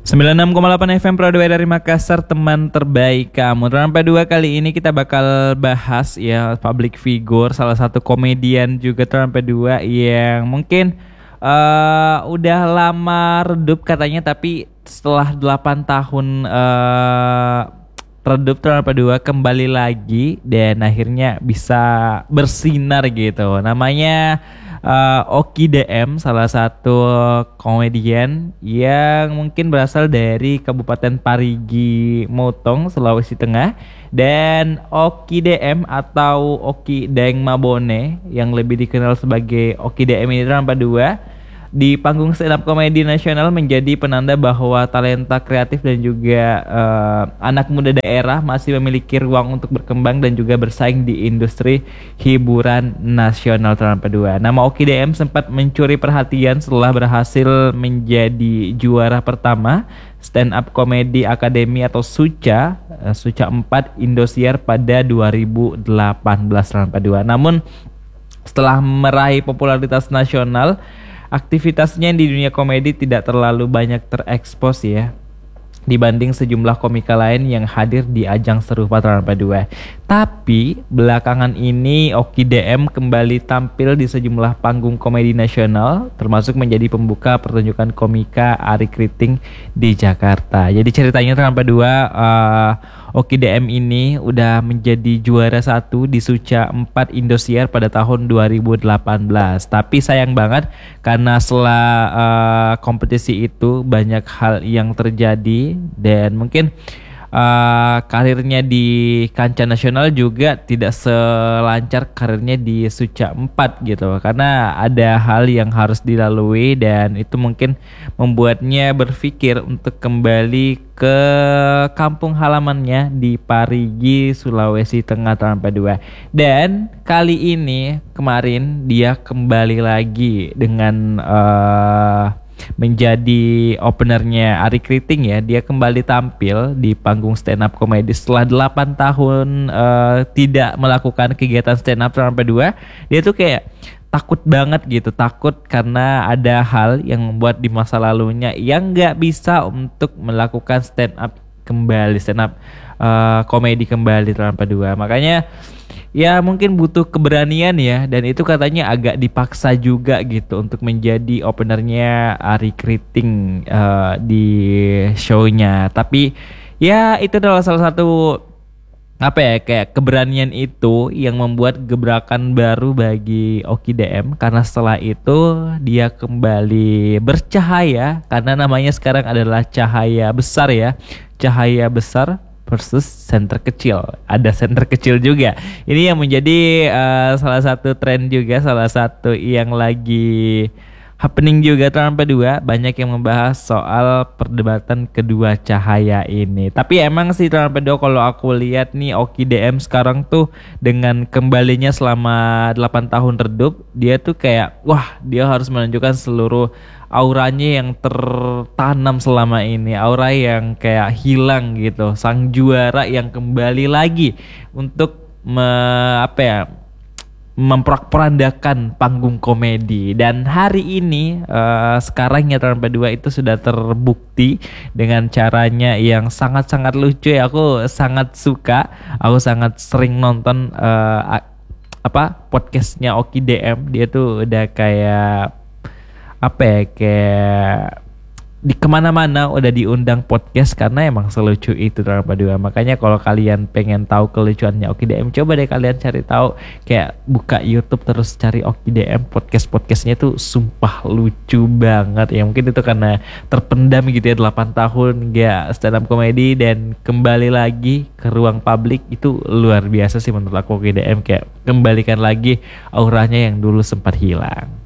96,8 FM Prodway dari Makassar, teman terbaik kamu. Rampai 2 kali ini kita bakal bahas ya public figure, salah satu komedian juga Rampai 2 yang mungkin udah lama redup katanya, tapi setelah 8 tahun redup Rampai 2 kembali lagi dan akhirnya bisa bersinar gitu. Namanya Oki DM, salah satu komedian yang mungkin berasal dari Kabupaten Parigi Motong, Sulawesi Tengah. Dan Oki DM atau Oki Daeng Mabone yang lebih dikenal sebagai Oki DM ini Rampai 2 di panggung stand up komedi nasional menjadi penanda bahwa talenta kreatif dan juga anak muda daerah masih memiliki ruang untuk berkembang dan juga bersaing di industri hiburan nasional Rampai 2. Nama Oki DM sempat mencuri perhatian setelah berhasil menjadi juara pertama Stand Up Comedy Academy atau Suca 4 Indosiar pada 2018 Rampai 2. Namun setelah meraih popularitas nasional, aktivitasnya di dunia komedi tidak terlalu banyak terekspos ya dibanding sejumlah komika lain yang hadir di ajang serupa Rampai 2. Tapi belakangan ini Oki DM kembali tampil di sejumlah panggung komedi nasional, termasuk menjadi pembuka pertunjukan komika Ari Kriting di Jakarta. Jadi ceritanya Rampai 2, Oki DM ini udah menjadi juara 1 di Suca 4 Indosiar pada tahun 2018. Tapi sayang banget karena setelah kompetisi itu banyak hal yang terjadi dan mungkin karirnya di kancah nasional juga tidak selancar karirnya di Suca 4 gitu, karena ada hal yang harus dilalui dan itu mungkin membuatnya berpikir untuk kembali ke kampung halamannya di Parigi, Sulawesi Tengah Rampai 2. Dan kali ini kemarin dia kembali lagi dengan menjadi openernya Ari Kriting ya. Dia kembali tampil di panggung stand up comedy setelah 8 tahun tidak melakukan kegiatan stand up Rampai 2. Dia tuh kayak takut banget gitu, takut karena ada hal yang membuat di masa lalunya yang nggak bisa untuk melakukan stand up komedi kembali Rampai 2. Makanya ya mungkin butuh keberanian ya, dan itu katanya agak dipaksa juga gitu untuk menjadi openernya Ari Kriting di shownya. Tapi ya itu adalah salah satu kayak keberanian itu yang membuat gebrakan baru bagi Oki DM, karena setelah itu dia kembali bercahaya, karena namanya sekarang adalah cahaya besar ya, cahaya besar versus center kecil. Ada center kecil juga. Ini yang menjadi salah satu tren juga, salah satu yang lagi happening juga Rampai 2. Banyak yang membahas soal perdebatan kedua cahaya ini. Tapi emang sih Rampai 2 kalau aku lihat nih Oki DM sekarang tuh dengan kembalinya selama 8 tahun redup, dia tuh kayak wah, dia harus menunjukkan seluruh auranya yang tertanam selama ini, aura yang kayak hilang gitu, sang juara yang kembali lagi untuk memperandakan panggung komedi. Dan hari ini sekarang ya Rampai 2 itu sudah terbukti dengan caranya yang sangat-sangat lucu ya. Aku sangat suka, aku sangat sering nonton podcastnya Oki DM. Dia tuh udah kayak kayak di kemana-mana udah diundang podcast karena emang selucu itu Rampai 2. Makanya kalau kalian pengen tahu kelucuannya Oki DM, coba deh kalian cari tahu, kayak buka YouTube terus cari Oki DM, podcastnya tuh sumpah lucu banget ya. Mungkin itu karena terpendam gitu ya 8 tahun gak stand up comedy dan kembali lagi ke ruang publik. Itu luar biasa sih menurut aku. Oki DM kayak kembalikan lagi auranya yang dulu sempat hilang.